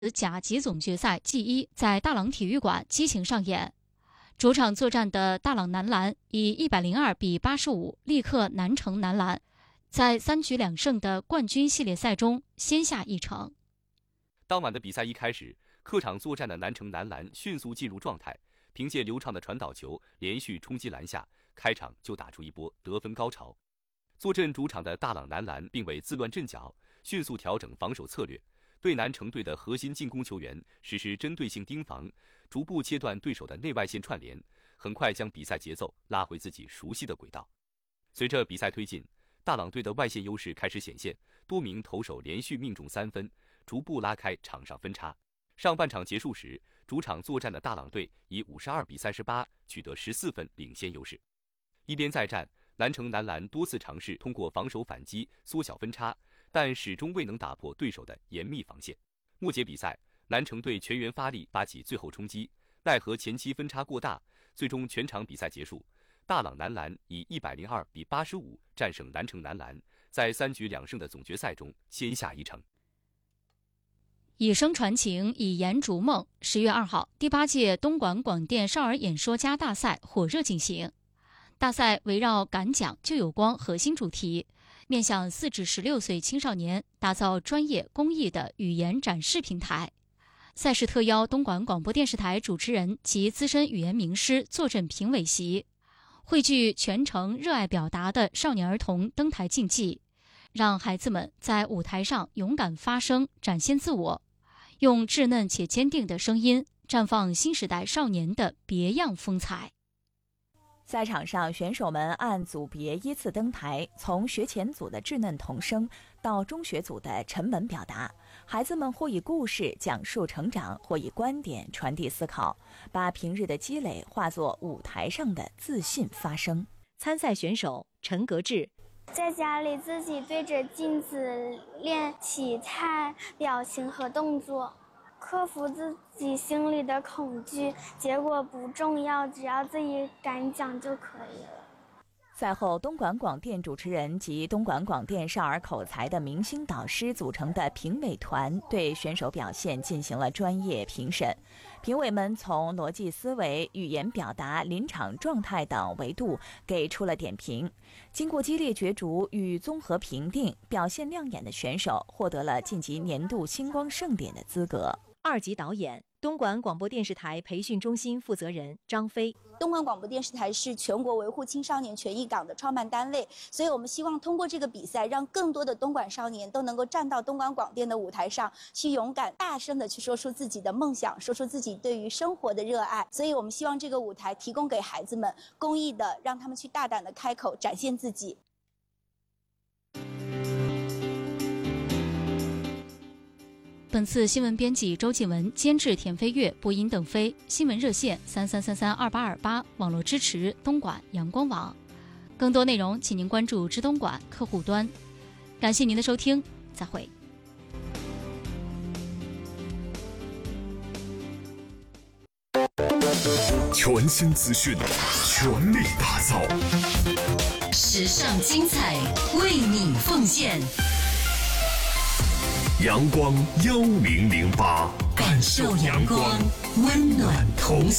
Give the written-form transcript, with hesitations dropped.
甲级总决赛季1在大朗体育馆激情上演。主场作战的大朗男篮以102比85力克南城男篮，在3局2胜的冠军系列赛中先下一城。 当晚的比赛一开始，客场作战的南城男篮迅速进入状态，凭借流畅的传导球连续冲击篮下，开场就打出一波得分高潮。坐镇主场的大朗男篮并未自乱阵脚，迅速调整防守策略，对南城队的核心进攻球员实施针对性盯防，逐步切断对手的内外线串联，很快将比赛节奏拉回自己熟悉的轨道。随着比赛推进，大朗队的外线优势开始显现，多名投手连续命中3分，逐步拉开场上分差。上半场结束时，主场作战的大朗队以52比38取得14分领先优势。一边再战，南城男篮多次尝试通过防守反击缩小分差，但始终未能打破对手的严密防线。末节比赛，南城队全员发力发起最后冲击，奈何前期分差过大，最终全场比赛结束，大朗男篮以102比85战胜南城男篮，在3局2胜的总决赛中先下一城。 以声传情，以言逐梦。10月2号，第8届东莞广电少儿演说家大赛火热进行。大赛围绕敢讲就有光核心主题，面向4至16岁青少年，打造专业公益的语言展示平台。赛事特邀东莞广播电视台主持人及资深语言名师坐镇评委席，汇聚全程热爱表达的少年儿童登台竞技，让孩子们在舞台上勇敢发声，展现自我，用稚嫩且坚定的声音绽放新时代少年的别样风采。 赛场上，选手们按组别依次登台，从学前组的稚嫩童声到中学组的沉稳表达，孩子们或以故事讲述成长，或以观点传递思考，把平日的积累化作舞台上的自信发声。 参赛选手陈格志， 在家里自己对着镜子练体态、表情和动作，克服自己心里的恐惧，结果不重要，只要自己敢讲就可以了。 赛后，东莞广电主持人及东莞广电少儿口才的明星导师组成的评委团对选手表现进行了专业评审。评委们从逻辑思维、语言表达、临场状态等维度给出了点评。经过激烈角逐与综合评定，表现亮眼的选手获得了晋级年度星光盛典的资格。 2级导演，东莞广播电视台培训中心负责人张飞。 东莞广播电视台是全国维护青少年权益党的创办单位，所以我们希望通过这个比赛，让更多的东莞少年都能够站到东莞广电的舞台上，去勇敢大声的去说出自己的梦想，说出自己对于生活的热爱。所以我们希望这个舞台提供给孩子们公益的，让他们去大胆的开口展现自己。 本次新闻编辑周静文，监制田飞跃，播音邓飞。新闻热线33332828，网络支持东莞阳光网。更多内容，请您关注知东莞客户端。感谢您的收听，再会。 全新资讯，全力打造， 时尚精彩，为你奉献。 阳光1008，感受阳光，温暖同行。